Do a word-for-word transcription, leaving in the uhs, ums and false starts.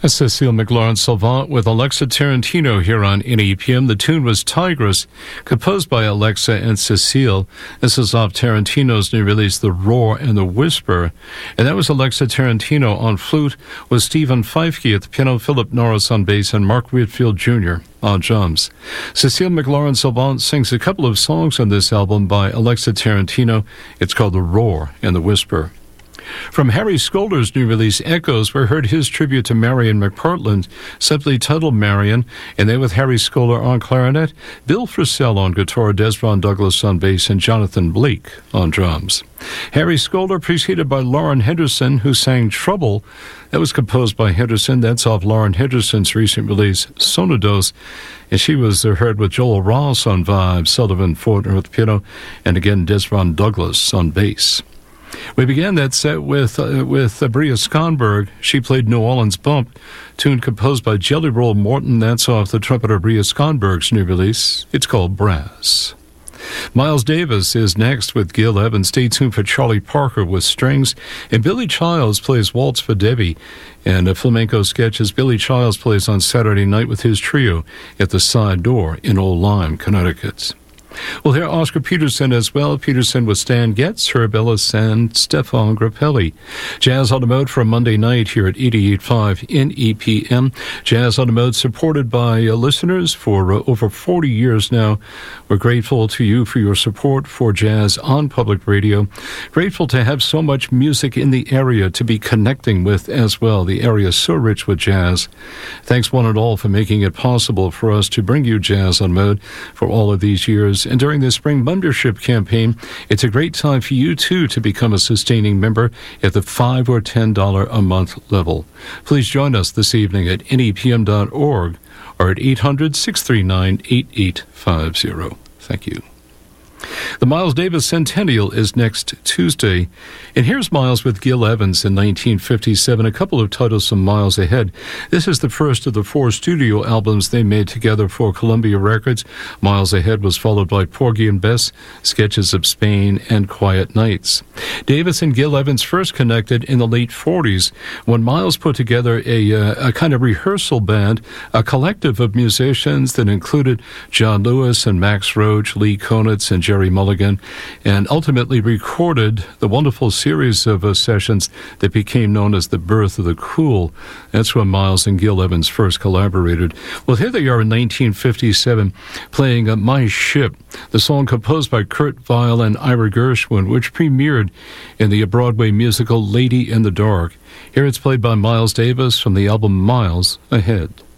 Cecile McLaurin-Salvant with Alexa Tarantino here on N E P M. The tune was Tigress, composed by Alexa and Cecile. This is off Tarantino's new release, The Roar and the Whisper. And that was Alexa Tarantino on flute, with Stephen Feifke at the piano, Philip Norris on bass, and Mark Whitfield Junior on drums. Cecile McLaurin-Salvant sings a couple of songs on this album by Alexa Tarantino. It's called The Roar and the Whisper. From Harry Skolder's new release, Echoes, we heard his tribute to Marion McPartland, simply titled Marion, and then with Harry Skolder on clarinet, Bill Frisell on guitar, Desron Douglas on bass, and Jonathan Blake on drums. Harry Skolder preceded by Lauren Henderson, who sang Trouble. That was composed by Henderson. That's off Lauren Henderson's recent release, Sonados, and she was heard with Joel Ross on vibes, Sullivan Fortner with piano, and again Desron Douglas on bass. We began that set with uh, with uh, Bria Skonberg. She played New Orleans Bump, tune composed by Jelly Roll Morton. That's off the trumpeter Bria Skonberg's new release. It's called Brass. Miles Davis is next with Gil Evans. Stay tuned for Charlie Parker with strings. And Billy Childs plays Waltz for Debbie. And a flamenco sketches Billy Childs plays on Saturday night with his trio at the Side Door in Old Lyme, Connecticut. We'll hear Oscar Peterson as well. Peterson with Stan Getz, Herb Ellis, and Stefan Grappelli. Jazz on the Mode for a Monday night here at eighty-eight point five N E P M. Jazz on the Mode supported by uh, listeners for uh, over forty years now. We're grateful to you for your support for jazz on public radio. Grateful to have so much music in the area to be connecting with as well. The area is so rich with jazz. Thanks one and all for making it possible for us to bring you Jazz on Mode for all of these years. And during the spring membership campaign, it's a great time for you, too, to become a sustaining member at the five dollars or ten dollars a month level. Please join us this evening at N E P M dot org or at eight hundred, six three nine, eight eight five zero. Thank you. The Miles Davis Centennial is next Tuesday. And here's Miles with Gil Evans in nineteen fifty-seven, a couple of titles from Miles ahead. This is the first of the four studio albums they made together for Columbia Records. Miles Ahead was followed by Porgy and Bess, Sketches of Spain, and Quiet Nights. Davis and Gil Evans first connected in the late forties when Miles put together a, uh, a kind of rehearsal band, a collective of musicians that included John Lewis and Max Roach, Lee Konitz, and Jerry Mulligan, and ultimately recorded the wonderful series of uh, sessions that became known as the Birth of the Cool. That's when Miles and Gil Evans first collaborated. Well, here they are in nineteen fifty-seven playing uh, My Ship, the song composed by Kurt Weill and Ira Gershwin, which premiered in the Broadway musical Lady in the Dark. Here it's played by Miles Davis from the album Miles Ahead.